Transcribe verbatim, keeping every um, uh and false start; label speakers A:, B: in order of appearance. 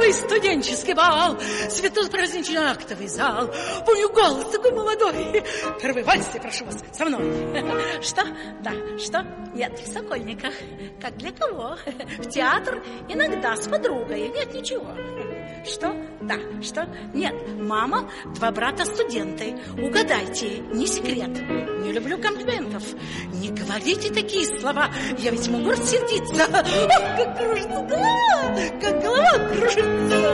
A: Ой, студенческий бал, светло-праздничный актовый зал. Помню, голос такой молодой. Первый вальс, прошу вас, со мной. Что? Да, что? Нет, в Сокольниках. Как для кого? В театр иногда с подругой. Нет, ничего. Что? Да, что? Нет, мама, два брата студенты. Угадайте, не секрет. Не люблю комплиментов. Не говорите такие слова. Я ведь могу рассердиться. Ох, как кружится голова, как голова кружится.